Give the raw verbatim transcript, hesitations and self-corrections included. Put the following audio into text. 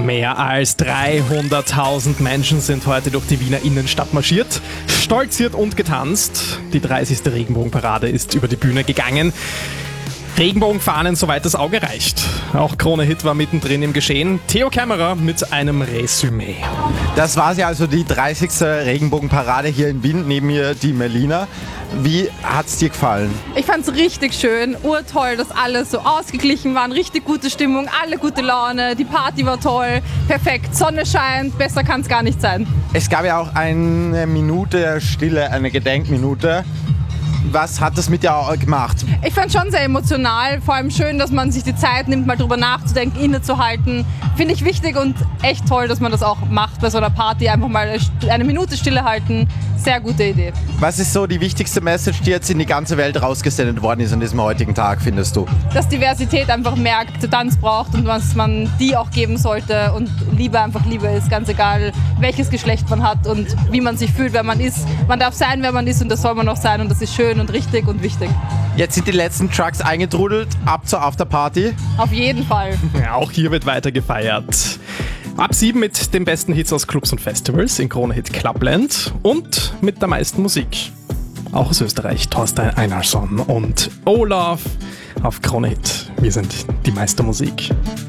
Mehr als dreihunderttausend Menschen sind heute durch die Wiener Innenstadt marschiert, stolziert und getanzt. Die dreißigste Regenbogenparade ist über die Bühne gegangen. Regenbogenfahnen, soweit das Auge reicht. Auch Krone Hit war mittendrin im Geschehen. Theo Kämmerer mit einem Resümee. Das war sie also, die dreißigste Regenbogenparade hier in Wien. Neben mir die Melina. Wie hat's dir gefallen? Ich fand's richtig schön, urtoll, dass alles so ausgeglichen war, richtig gute Stimmung, alle gute Laune, die Party war toll, perfekt, Sonne scheint, besser kann's gar nicht sein. Es gab ja auch eine Minute Stille, eine Gedenkminute. Was hat das mit dir gemacht? Ich fand schon sehr emotional, vor allem schön, dass man sich die Zeit nimmt, mal drüber nachzudenken, innezuhalten. Finde ich wichtig und echt toll, dass man das auch macht bei so einer Party. Einfach mal eine Minute Stille halten. Sehr gute Idee. Was ist so die wichtigste Message, die jetzt in die ganze Welt rausgesendet worden ist an diesem heutigen Tag, findest du? Dass Diversität einfach mehr Akzeptanz braucht und dass man die auch geben sollte und Liebe einfach Liebe ist, ganz egal, welches Geschlecht man hat und wie man sich fühlt, wer man ist. Man darf sein, wer man ist und das soll man auch sein und das ist schön und richtig und wichtig. Jetzt sind die letzten Trucks eingetrudelt, ab zur Afterparty. Auf jeden Fall. Ja, auch hier wird weiter gefeiert. Ab sieben mit den besten Hits aus Clubs und Festivals in Krone Hit Clubland und mit der meisten Musik. Auch aus Österreich, Thorstein Einarsson und Olaf auf Krone Hit. Wir sind die Meister Musik.